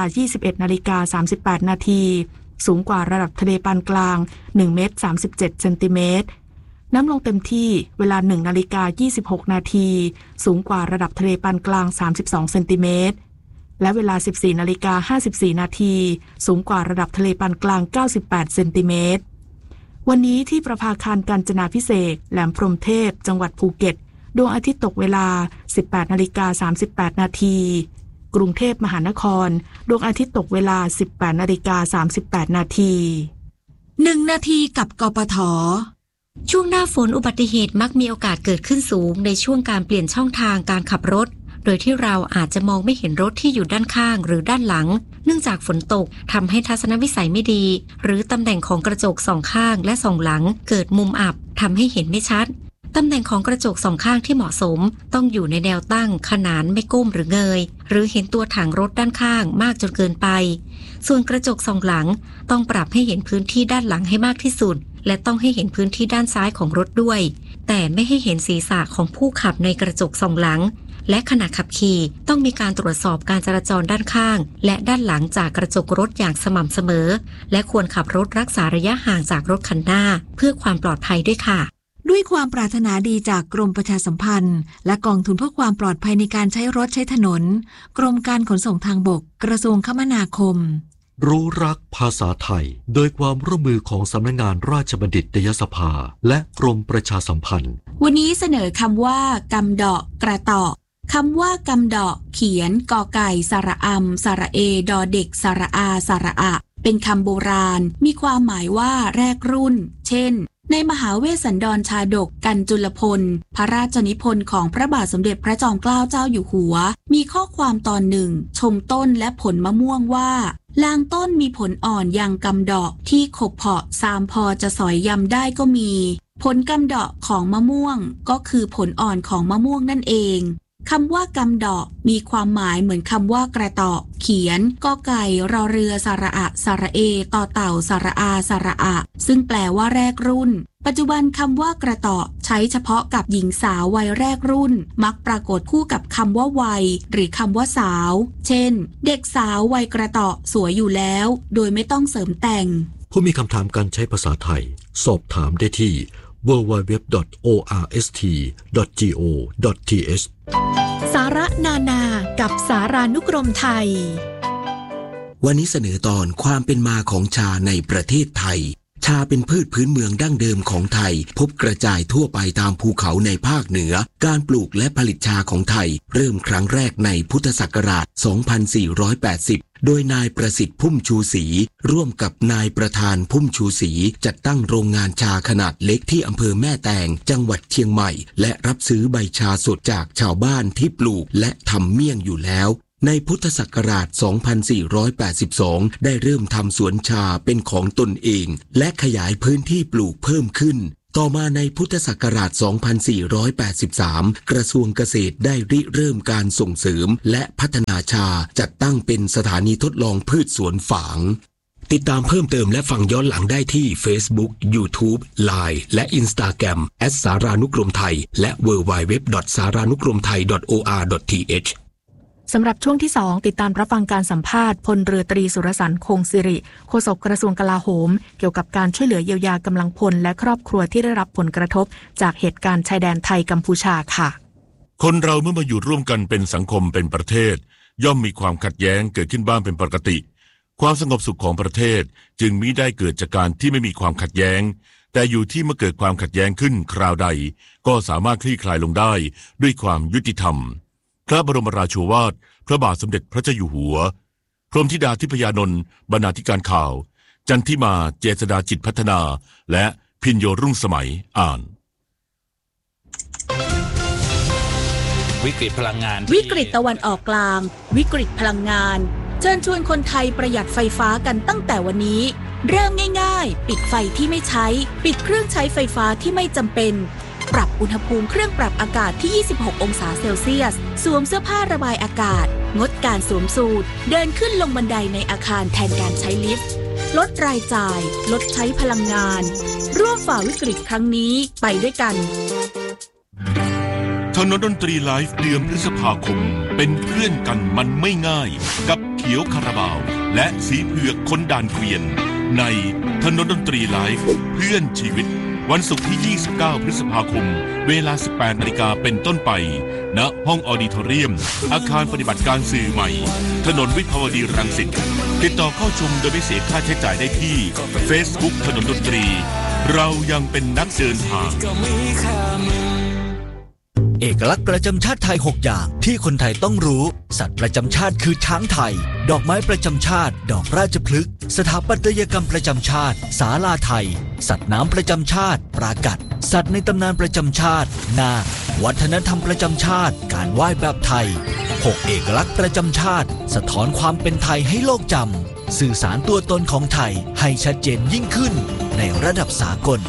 G: 21:38 นาทีสูงกว่าระดับทะเลปานกลาง1เมตร37เซนติเมตรน้ำลงเต็มที่เวลา 1:26 นาทีสูงกว่าระดับทะเลปานกลาง32เซนติเมตรและเวลา 14:54 นาทีสูงกว่าระดับทะเลปานกลาง98เซนติเมตรวันนี้ที่ประภาคารกาญจนาภิเษกแหลมพรหมเทพจังหวัดภูเก็ตดวงอาทิตย์ตกเวลา 18:38 นาทีกรุงเทพมหานครดวงอาทิตย์ตกเวลา 18:38 นาที
L: 1 นาทีกับกปท.ช่วงหน้าฝนอุบัติเหตุมักมีโอกาสเกิดขึ้นสูงในช่วงการเปลี่ยนช่องทางการขับรถโดยที่เราอาจจะมองไม่เห็นรถที่อยู่ด้านข้างหรือด้านหลังเนื่องจากฝนตกทำให้ทัศนวิสัยไม่ดีหรือตำแหน่งของกระจกสองข้างและสองหลังเกิดมุมอับทำให้เห็นไม่ชัดตำแหน่งของกระจกสองข้างที่เหมาะสมต้องอยู่ในแนวตั้งขนานไม่ก้มหรือเงยหรือเห็นตัวถังรถด้านข้างมากจนเกินไปส่วนกระจกสองหลังต้องปรับให้เห็นพื้นที่ด้านหลังให้มากที่สุดและต้องให้เห็นพื้นที่ด้านซ้ายของรถด้วยแต่ไม่ให้เห็นศีรษะของผู้ขับในกระจกสองหลังและขณะขับขี่ต้องมีการตรวจสอบการจราจรด้านข้างและด้านหลังจากกระจกรถอย่างสม่ำเสมอและควรขับรถรักษาระยะห่างจากรถคันหน้าเพื่อความปลอดภัยด้วยค่ะ
M: ด้วยความปรารถนาดีจากกรมประชาสัมพันธ์และกองทุนเพื่อความปลอดภัยในการใช้รถใช้ถนนกรมการขนส่งทางบกกระทรวงคมนาคม
N: รู้รักภาษาไทยโดยความร่วมมือของสำนักงานราชบัณฑิตยสภาและกรมประชาสัมพันธ์
L: วันนี้เสนอคำว่ากำดอกกระต่อคำว่ากำดอกเขียนกอไก่สระอำสระเอดอเด็กสระอาสระอะเป็นคำโบราณมีความหมายว่าแรกรุ่นเช่นในมหาเวสสันดรชาดกกันจุลพลพระราชนิพนธ์ของพระบาทสมเด็จพระจอมเกล้าเจ้าอยู่หัวมีข้อความตอนหนึ่งชมต้นและผลมะม่วงว่าลางต้นมีผลอ่อนยังกำดอกที่ขบเพาะซามพอจะสอยยำได้ก็มีผลกำดอกของมะม่วงก็คือผลอ่อนของมะม่วงนั่นเองคำว่ากำดอกมีความหมายเหมือนคำว่ากระต่อเขียนกอไก่รอเรือสระอะสระเอต่อเต่าสระอาสระอะซึ่งแปลว่าแรกรุ่นปัจจุบันคำว่ากระต่อใช้เฉพาะกับหญิงสาววัยแรกรุ่นมักปรากฏคู่กับคำว่าวัยหรือคำว่าสาวเช่นเด็กสาววัยกระต่อสวยอยู่แล้วโดยไม่ต้องเสริมแต่ง
N: ผู้มีคำถามการใช้ภาษาไทยสอบถามได้ที่ www.orst.go.th
M: สาระนานากับสารานุกรมไทย
J: วันนี้เสนอตอนความเป็นมาของชาในประเทศไทยชาเป็นพืชพื้นเมืองดั้งเดิมของไทยพบกระจายทั่วไปตามภูเขาในภาคเหนือการปลูกและผลิตชาของไทยเริ่มครั้งแรกในพุทธศักราช 2480 โดยนายประสิทธิ์พุ่มชูศรีร่วมกับนายประธานพุ่มชูศรีจัดตั้งโรงงานชาขนาดเล็กที่อำเภอแม่แตงจังหวัดเชียงใหม่และรับซื้อใบชาสดจากชาวบ้านที่ปลูกและทำเมี่ยงอยู่แล้วในพุทธศักราช 2482 ได้เริ่มทำสวนชาเป็นของตนเองและขยายพื้นที่ปลูกเพิ่มขึ้นต่อมาในพุทธศักราช 2483 กระทรวงเกษตรได้ริเริ่มการส่งเสริมและพัฒนาชาจัดตั้งเป็นสถานีทดลองพืชสวนฝางติดตามเพิ่มเติมและฟังย้อนหลังได้ที่ Facebook, YouTube, Line และ Instagram @สารานุกรมไทยและ www.saranukromthai.or.th
G: สำหรับช่วงที่ 2 ติดตามรับฟังการสัมภาษณ์พลเรือตรีสุรสันต์คงสิริโฆษกกระทรวงกลาโหมเกี่ยวกับการช่วยเหลือเยียวยากำลังพลและครอบครัวที่ได้รับผลกระทบจากเหตุการณ์ชายแดนไทยกัมพูชาค่ะ
E: คนเราเมื่อมาอยู่ร่วมกันเป็นสังคมเป็นประเทศย่อมมีความขัดแย้งเกิดขึ้นบ้างเป็นปกติความสงบสุขของประเทศจึงมิได้เกิดจากการที่ไม่มีความขัดแย้งแต่อยู่ที่เมื่อเกิดความขัดแย้งขึ้นคราวใดก็สามารถคลี่คลายลงได้ด้วยความยุติธรรมพระบรมราโชวาทพระบาทสมเด็จพระเจ้าอยู่หัวพรหมธิดาทิพยานนท์บรรณาธิการข่าวจันทิมาเจษฎาจิตพัฒนาและพิญโยรุ่งสมัยอ่าน
O: วิกฤตพลังงาน
L: วิกฤตตะวันออกกลางวิกฤตพลังงานเชิญชวนคนไทยประหยัดไฟฟ้ากันตั้งแต่วันนี้เริ่มง่ายๆปิดไฟที่ไม่ใช้ปิดเครื่องใช้ไฟฟ้าที่ไม่จำเป็นปรับอุณหภูมิเครื่องปรับอากาศที่26องศาเซลเซียสสวมเสื้อผ้าระบายอากาศงดการสวมสูทเดินขึ้นลงบันไดในอาคารแทนการใช้ลิฟต์ลดรายจ่ายลดใช้พลังงานร่วมฝ่าวิกฤตครั้งนี้ไปด้วยกัน
E: ถนนดนตรีไลฟ์เดือนพฤษภาคมเป็นเพื่อนกันมันไม่ง่ายกับเขียวคาราบาวและสีเผือกคนด่านเกวียนในถนนดนตรีไลฟ์เพื่อนชีวิตวันศุกร์ที่ 29 พฤษภาคมเวลา 18 นาฬิกาเป็นต้นไปณห้องออดิทอเรียมอาคารปฏิบัติการสื่อใหม่ถนนวิภาวดีรังสิตติดต่อเข้าชมโดยไม่เสียค่าใช้จ่ายได้ที่ Facebook ถนนดนตรีเรายังเป็นนักเดินทาง
P: เอกลักษณ์ประจำชาติไทย6อย่างที่คนไทยต้องรู้สัตว์ประจำชาติคือช้างไทยดอกไม้ประจำชาติดอกราชพฤกษ์สถาปัตยกรรมประจำชาติศาลาไทยสัตว์น้ำประจำชาติปรากัดสัตว์ในตำนานประจำชาตินาควัฒนธรรมประจำชาติการไหว้แบบไทย6เอกลักษณ์ประจำชาติสะท้อนความเป็นไทยให้โลกจำสื่อสารตัวตนของไทยให้ชัดเจนยิ่งขึ้นในระดับสากล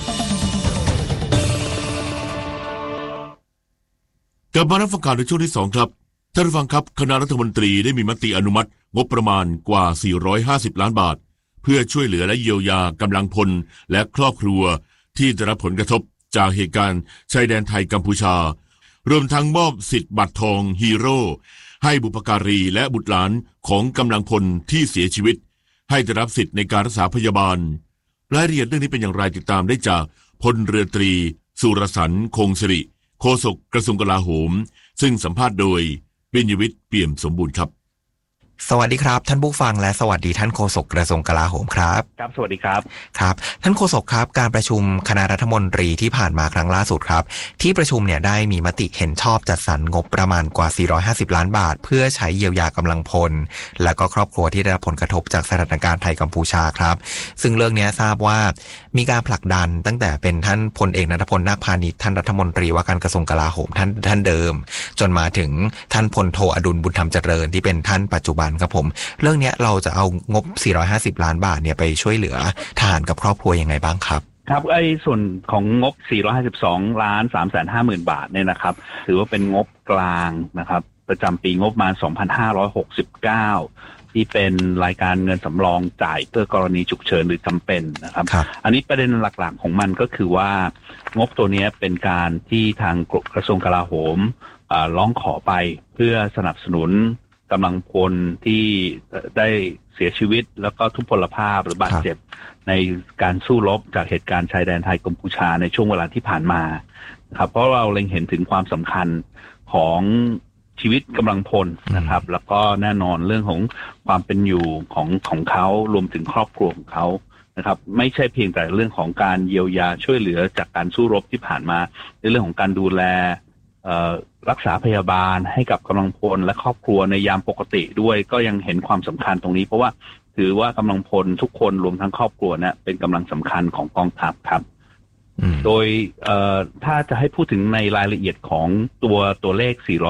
E: กลับมารับฟังข่าวในช่วงที่ 2ครับท่านผู้ฟังครับคณะรัฐมนตรีได้มีมติอนุมัติงบประมาณกว่า450ล้านบาทเพื่อช่วยเหลือและเยียวยากำลังพลและครอบครัวที่ได้รับผลกระทบจากเหตุการณ์ชายแดนไทยกัมพูชารวมทั้งมอบสิทธิ์บัตรทองฮีโร่ให้บุพการีและบุตรหลานของกำลังพลที่เสียชีวิตให้ได้รับสิทธิ์ในการรักษาพยาบาลรายละเอียดเรื่องนี้เป็นอย่างไรติดตามได้จากพลเรือตรีสุรสันต์คงสิริโฆษกกระทรวงกลาโหมซึ่งสัมภาษณ์โดยปิญญวิทย์เปี่ยมสมบูรณ์ครับ
Q: สวัสดีครับท่านผู้ฟังและสวัสดีท่านโฆษกกระทรวงกลาโหมครับ
R: ครับสวัสดีครับ
Q: ครับท่านโฆษกครับการประชุมคณะรัฐมนตรีที่ผ่านมาครั้งล่าสุดครับที่ประชุมเนี่ยได้มีมติเห็นชอบจัดสรรงบประมาณกว่า450ล้านบาทเพื่อใช้เยียวยากำลังพลและก็ครอบครัวที่ได้รับผลกระทบจากสถานการณ์ไทยกัมพูชาครับซึ่งเรื่องนี้ทราบว่ามีการผลักดันตั้งแต่เป็นท่านพลเอกณัฐพลนาคพานิชท่านรัฐมนตรีว่าการกระทรวงกลาโหมท่านเดิมจนมาถึงท่านพลโทอดุลบุญธรรมเจริญที่เป็นท่านปัจจุบันครับผมเรื่องนี้เราจะเอางบ450ล้านบาทเนี่ยไปช่วยเหลือทหารกับครอบครัวยังไงบ้างครับ
R: ครับส่วนของงบ452ล้าน350,000 บาทเนี่ยนะครับถือว่าเป็นงบกลางนะครับประจำปีงบประมาณ2569ที่เป็นรายการเงินสำรองจ่ายเพื่อกรณีฉุกเฉินหรือจำเป็นนะครับอันนี้ประเด็นหลักๆของมันก็คือว่างบตัวนี้เป็นการที่ทางกระทรวงกลาโหมร้องขอไปเพื่อสนับสนุนกำลังพลที่ได้เสียชีวิตแล้วก็ทุพพลภาพหรือบาดเจ็บในการสู้รบจากเหตุการณ์ชายแดนไทยกัมพูชาในช่วงเวลาที่ผ่านมาครับเพราะเราเล็งเห็นถึงความสำคัญของชีวิตกำลังพลนะครับแล้วก็แน่นอนเรื่องของความเป็นอยู่ของเขารวมถึงครอบครัวของเขานะครับไม่ใช่เพียงแต่เรื่องของการเยียวยาช่วยเหลือจากการสู้รบที่ผ่านมาในเรื่องของการดูแลรักษาพยาบาลให้กับกำลังพลและครอบครัวในยามปกติด้วยก็ยังเห็นความสำคัญตรงนี้เพราะว่าถือว่ากำลังพลทุกคนรวมทั้งครอบครัวเนี่ยเป็นกำลังสำคัญของกองทัพครับโดยถ้าจะให้พูดถึงในรายละเอียดของตัวเลข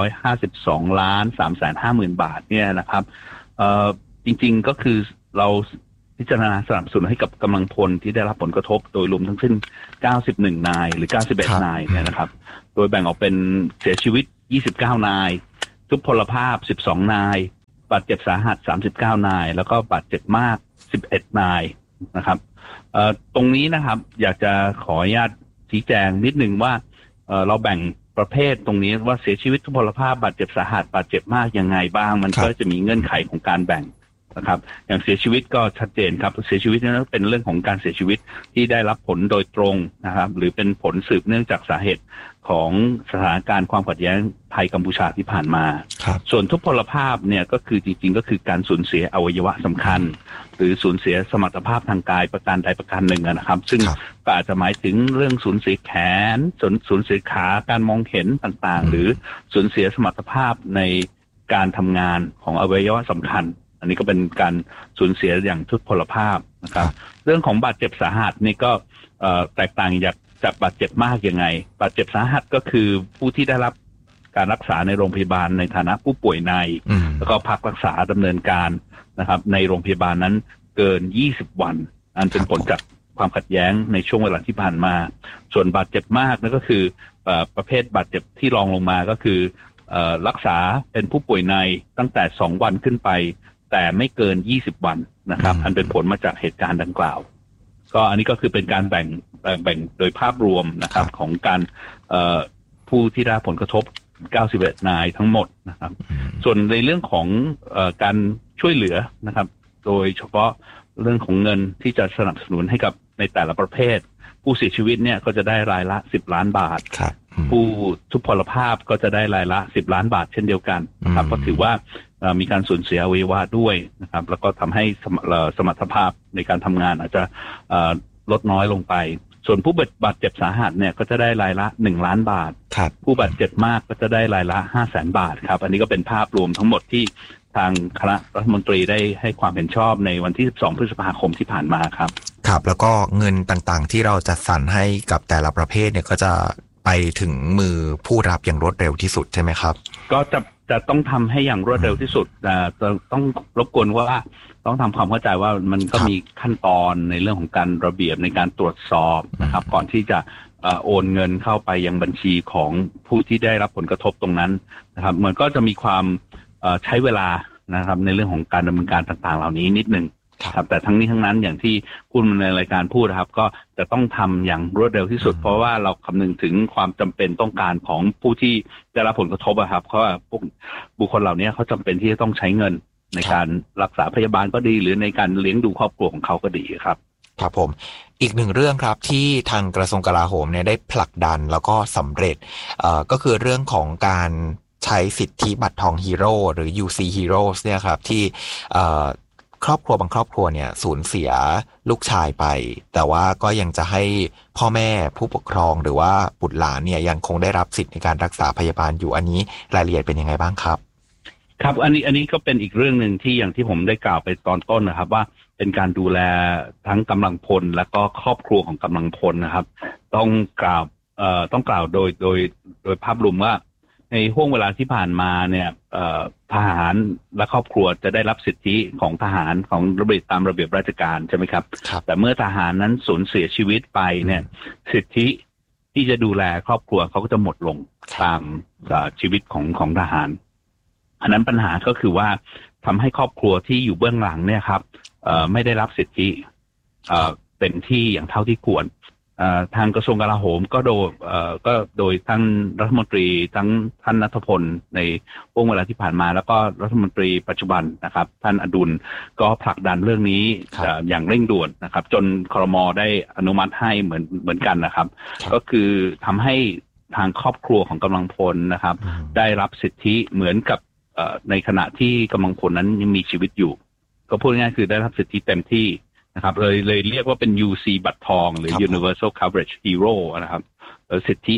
R: 452,350,000 บาทเนี่ยนะครับจริงๆก็คือเราพิจารณาสนับสนุนให้กับกำลังพลที่ได้รับผลกระทบโดยรวมทั้งสิ้น91นายหรือ91นายเนี่ยนะครับโดยแบ่งออกเป็นเสียชีวิต29นายทุพพลภาพ12นายบาดเจ็บสาหัส39นายแล้วก็บาดเจ็บมาก11นายนะครับตรงนี้นะครับอยากจะขออนุญาตชี้แจงนิดนึงว่าเราแบ่งประเภทตรงนี้ว่าเสียชีวิตทุพพลภาพบาดเจ็บสาหัสบาดเจ็บมากยังไงบ้างมันก็จะมีเงื่อนไขของการแบ่งนะครับอย่างเสียชีวิตก็ชัดเจนครับเสียชีวิตนั้นเป็นเรื่องของการเสียชีวิตที่ได้รับผลโดยตรงนะครับหรือเป็นผลสืบเนื่องจากสาเหตุของสถานการณ์ความขัดแย้งไทยกัมพูชาที่ผ่านมาส่วนทุพพลภาพเนี่ยก็คือจริงๆก็คือการสูญเสียอวัยวะสำคัญหรือสูญเสียสมรรถภาพทางกายประการใดประการหนึ่งนะครับซึ่งก็อาจจะหมายถึงเรื่องสูญเสียแขนสูญเสียขาการมองเห็นต่างๆหรือสูญเสียสมรรถภาพในการทำงานของอวัยวะสำคัญอันนี้ก็เป็นการสูญเสียอย่างทุพพลภาพนะครับเรื่องของบาดเจ็บสาหัสนี่ก็แตกต่างจากบาดเจ็บมากยังไงบาดเจ็บสาหัสก็คือผู้ที่ได้รับการรักษาในโรงพยาบาลในฐานะผู้ป่วยในแล้วก็พักรักษาดำเนินการนะครับในโรงพยาบาลนั้นเกิน20วันอันเป็นผลจากความขัดแย้งในช่วงเวลาที่ผ่านมาส่วนบาดเจ็บมากนั่นก็คือประเภทบาดเจ็บที่รองลงมาก็คือรักษาเป็นผู้ป่วยในตั้งแต่2วันขึ้นไปแต่ไม่เกิน20วันนะครับอันเป็นผลมาจากเหตุการณ์ดังกล่าวก็อันนี้ก็คือเป็นการแบ่งโดยภาพรวมนะครับของการผู้ที่ได้ผลกระทบ91นายทั้งหมดนะครับส่วนในเรื่องของการช่วยเหลือนะครับโดยเฉพาะเรื่องของเงินที่จะสนับสนุนให้กับในแต่ละประเภทผู้เสียชีวิตเนี่ยก็จะได้รายละ10ล้านบาทผู้ทุพพลภาพก็จะได้รายละ10ล้านบาทเช่นเดียวกันนะครับก็ถือว่ามีการสูญเสียอวัยวะด้วยนะครับแล้วก็ทำให้สมรรถภาพในการทำงานอาจจะลดน้อยลงไปส่วนผู้บาดเจ็บสาหัสเนี่ยก็จะได้รายละ1ล้านบาทผู้บาดเจ็บมากก็จะได้รายละ500,000 บาทครับอันนี้ก็เป็นภาพรวมทั้งหมดที่ทางคณะรัฐมนตรีได้ให้ความเห็นชอบในวันที่12พฤษภาคมที่ผ่านมาครับ
Q: ครับแล้วก็เงินต่างๆที่เราจัดสรรให้กับแต่ละประเภทเนี่ยก็จะไปถึงมือผู้รับอย่างรวดเร็วที่สุดใช่ไหมครับ
R: ก็จะต้องทำให้อย่างรวดเร็วที่สุดต้องรบกวนว่าต้องทำความเข้าใจว่ามันก็มีขั้นตอนในเรื่องของการระเบียบในการตรวจสอบนะครับก่อนที่จะโอนเงินเข้าไปยังบัญชีของผู้ที่ได้รับผลกระทบตรงนั้นนะครับมันก็จะมีความใช้เวลานะครับในเรื่องของการดำเนินการต่างๆเหล่านี้นิดนึงครับแต่ทั้งนี้ทั้งนั้นอย่างที่พูดในรายการพูดนะครับก็จะต้องทำอย่างรวดเร็วที่สุดเพราะว่าเราคำนึงถึงความจำเป็นต้องการของผู้ที่ได้รับผลกระทบครับเพราะว่าพวกบุคคลเหล่านี้เขาจำเป็นที่จะต้องใช้เงินในการรักษาพยาบาลก็ดีหรือในการเลี้ยงดูครอบครัวของเขาก็ดีครับ
Q: ครับผมอีกหนึ่งเรื่องครับที่ทางกระทรวงกลาโหมเนี่ยได้ผลักดันแล้วก็สำเร็จก็คือเรื่องของการใช้สิทธิบัตรทองฮีโร่หรือ UC Heroes เนี่ยครับที่ครอบครัวบางครอบครัวเนี่ยสูญเสียลูกชายไปแต่ว่าก็ยังจะให้พ่อแม่ผู้ปกครองหรือว่าบุตรหลานเนี่ยยังคงได้รับสิทธิในการรักษาพยาบาลอยู่อันนี้รายละเอียดเป็นยังไงบ้างครับ
R: ครับอันนี้ก็เป็นอีกเรื่องหนึ่งที่อย่างที่ผมได้กล่าวไปตอนต้นนะครับว่าเป็นการดูแลทั้งกำลังพลและก็ครอบครัวของกำลังพลนะครับต้องกล่าวโดยภาพรวมว่าในห่วงเวลาที่ผ่านมาเนี่ยทหารและครอบครัวจะได้รับสิทธิของทหารของระเบียบตามระเบียบราชการใช่ไหมครับแต่เมื่อทหารนั้นสูญเสียชีวิตไปเนี่ยสิทธิที่จะดูแลครอบครัวเขาก็จะหมดลงตามชีวิตของทหารอันนั้นปัญหาก็คือว่าทำให้ครอบครัวที่อยู่เบื้องหลังเนี่ยครับไม่ได้รับสิทธิเต็มที่อย่างเท่าที่ควรทางกระทรวงกลาโหมก็โดยท่านรัฐมนตรีทั้งท่านณัฐพลในช่วงเวลาที่ผ่านมาแล้วก็รัฐมนตรีปัจจุบันนะครับท่านอดุลก็ผลักดันเรื่องนี้อย่างเร่งด่วนนะครับจนครม.ได้อนุมัติให้เหมือนกันนะครับก็คือทำให้ทางครอบครัวของกำลังพลนะครับได้รับสิทธิเหมือนกับในขณะที่กำลังพลนั้นยังมีชีวิตอยู่ก็พูดง่ายๆคือได้รับสิทธิเต็มที่นะครับเลยเรียกว่าเป็น UC บัตรทองหรือ Universal Coverage Hero นะครับสิทธิ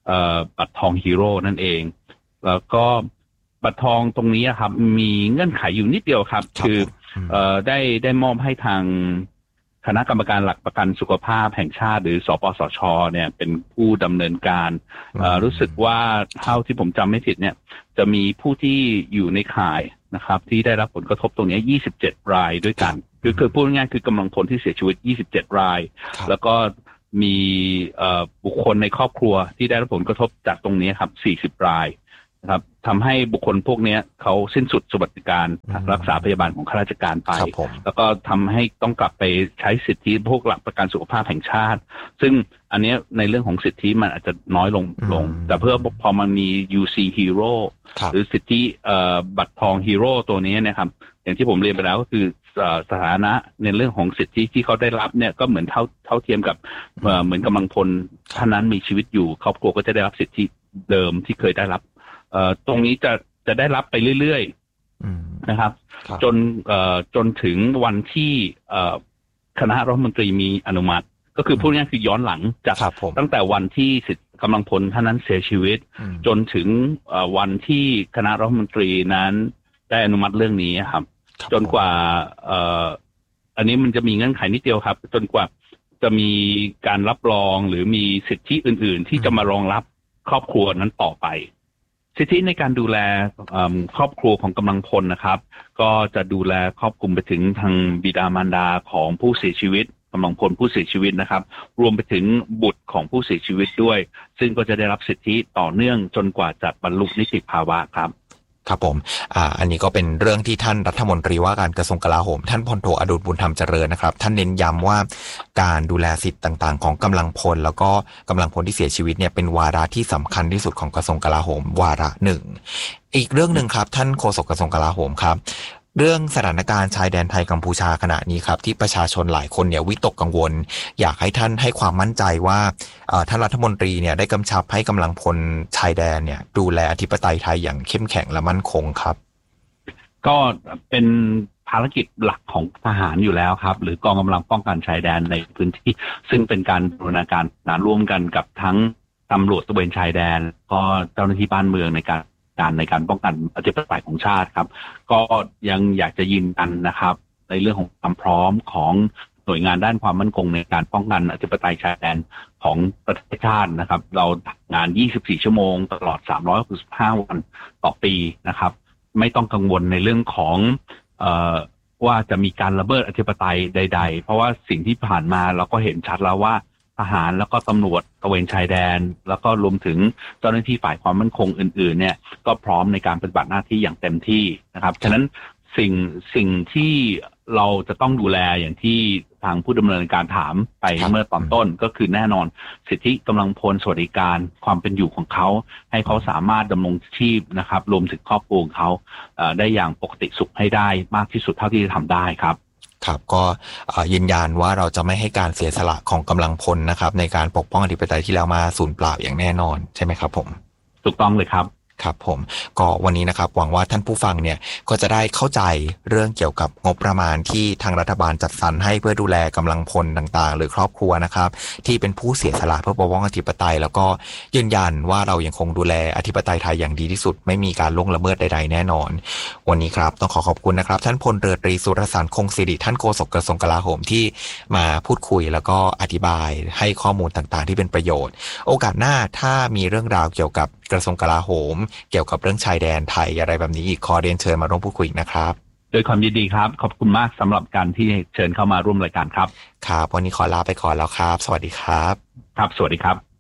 R: บัตรทองฮีโร่นั่นเองแล้วก็บัตรทองตรงนี้ครับมีเงื่อนไขอยู่นิดเดียวครับคือได้มอบให้ทางคณะกรรมการหลักประกันสุขภาพแห่งชาติหรือสปสช.เนี่ยเป็นผู้ดำเนินการรู้สึกว่าเท่าที่ผมจำไม่ผิดเนี่ยจะมีผู้ที่อยู่ในข่ายนะครับที่ได้รับผลกระทบตรงนี้27 รายด้วยกันคือพูดง่ายๆคือกำลังพลที่เสียชีวิต27 รายแล้วก็มีบุคคลในครอบครัวที่ได้รับผลกระทบจากตรงนี้ครับ40 รายนะครับทำให้บุคคลพวกนี้เขาสิ้นสุดสวัสดิการรักษาพยาบาลของข้าราชการไปแล้วก็ทำให้ต้องกลับไปใช้สิทธิพวกหลักประกันสุขภาพแห่งชาติซึ่งอันนี้ในเรื่องของสิทธิมันอาจจะน้อยลงแต่เพื่อพอมันมี UC Hero หรือสิทธิบัตรทองฮีโร่ตัวนี้นะครับอย่างที่ผมเรียนไปแล้วก็คือสถานะในเรื่องของสิทธิที่เขาได้รับเนี่ยก็เหมือนเท่าเทียมกับเหมือนกำลังพลท่านนั้นมีชีวิตอยู่ครอบครัวก็จะได้รับสิทธิเดิมที่เคยได้รับตรงนี้จะได้รับไปเรื่อยๆนะครับจนถึงวันที่คณะรัฐมนตรีมีอนุมัติก็คือพูดง่ายๆคือย้อนหลังจากตั้งแต่วันที่กำลังพลท่านนั้นเสียชีวิตจนถึงวันที่คณะรัฐมนตรีนั้นได้อนุมัติเรื่องนี้ครับจนกว่าอันนี้มันจะมีเงื่อนไขนิดเดียวครับจนกว่าจะมีการรับรองหรือมีสิทธิอื่นๆที่จะมารองรับครอบครัวนั้นต่อไปสิทธิในการดูแลครอบครัวของกำลังพลนะครับก็จะดูแลครอบคลุมไปถึงทางบิดามารดาของผู้เสียชีวิตกำลังพลผู้เสียชีวิตนะครับรวมไปถึงบุตรของผู้เสียชีวิตด้วยซึ่งก็จะได้รับสิทธิต่อเนื่องจนกว่าจะบรรลุนิติภาวะครับ
Q: ครับผมอันนี้ก็เป็นเรื่องที่ท่านรัฐมนตรีว่าการกระทรวงกลาโหมท่านพลโทอดุลบุญธรรมเจริญนะครับท่านเน้นย้ำว่าการดูแลสิทธิ์ต่างๆของกำลังพลแล้วก็กำลังพลที่เสียชีวิตเนี่ยเป็นวาระที่สำคัญที่สุดของกระทรวงกลาโหมวาระหนึ่งอีกเรื่องหนึ่งครับท่านโฆษกกระทรวงกลาโหมครับเรื่องสถานการณ์ชายแดนไทยกัมพูชาขณะนี้ครับที่ประชาชนหลายคนเนี่ยวิตกกังวลอยากให้ท่านให้ความมั่นใจว่าท่านรัฐมนตรีเนี่ยได้กำชับให้กำลังพลชายแดนเนี่ยดูแลอธิปไตยไทยอย่างเข้มแข็งและมั่นคงครับ
R: ก็เป็นภารกิจหลักของทหารอยู่แล้วครับหรือกองกำลังป้องกันชายแดนในพื้นที่ซึ่งเป็นการบูรณาการร่วมกันกับทั้งตำรวจตระเวนชายแดนก็เจ้าหน้าที่บ้านเมืองในการป้องกันอธิปไตยของชาติครับก็ยังอยากจะยืนยันนะครับในเรื่องของความพร้อมของหน่วยงานด้านความมั่นคงในการป้องกันอธิปไตยชายแดนของประเทศชาตินะครับเราทำงาน24ชั่วโมงตลอด365วันต่อปีนะครับไม่ต้องกังวลในเรื่องของว่าจะมีการละเมิดอธิปไตยใดๆเพราะว่าสิ่งที่ผ่านมาเราก็เห็นชัดแล้วว่าทหารแล้วก็ตำรวจตระเวนชายแดนแล้วก็รวมถึงเจ้าหน้าที่ฝ่ายความมั่นคงอื่นๆเนี่ยก็พร้อมในการปฏิบัติหน้าที่อย่างเต็มที่นะครับฉะนั้นสิ่งที่เราจะต้องดูแลอย่างที่ทางผู้ดำเนินการถามไปเมื่อตอนต้นก็คือแน่นอนสิทธิกำลังพลสวัสดิการความเป็นอยู่ของเขาให้เขาสามารถดำรงชีพนะครับรวมถึงครอบครัวของเขาได้อย่างปกติสุขให้ได้มากที่สุดเท่าที่จะทำได้ครับ
Q: ครับก็ยืนยันว่าเราจะไม่ให้การเสียสละของกำลังพลนะครับในการปกป้องอธิปไตยที่แล้วมาสูญเปล่าอย่างแน่นอนใช่ไหมครับผม
R: ถูกต้องเลยครับ
Q: ครับผมก็วันนี้นะครับหวังว่าท่านผู้ฟังเนี่ยก็จะได้เข้าใจเรื่องเกี่ยวกับงบประมาณที่ทางรัฐบาลจัดสรรให้เพื่อดูแลกำลังพลต่างๆหรือครอบครัวนะครับที่เป็นผู้เสียสละเพื่อปกป้องอธิปไตยแล้วก็ยืนยันว่าเรายังคงดูแลอธิปไตยไทยอย่างดีที่สุดไม่มีการล่วงละเมิดใดๆแน่นอนวันนี้ครับต้องขอบคุณนะครับท่านพลเรือตรีสุรสารคงศิริท่านโฆษกกระทรวงกลาโหมที่มาพูดคุยแล้วก็อธิบายให้ข้อมูลต่างๆที่เป็นประโยชน์โอกาสหน้าถ้ามีเรื่องราวเกี่ยวกับกระทรวงกลาโหมเกี่ยวกับเรื่องชายแดนไทยอะไรแบบนี้อีกขอเรียนเชิญมาร่วมพูดคุยนะครับ
R: โดยความยินดีครับขอบคุณมากสำหรับการที่เชิญเข้ามาร่วมรายการครับ
Q: ครับวันนี้ขอลาไปก่อนแล้วครับสวัสดีครับ
R: ครับสวัสดีครับ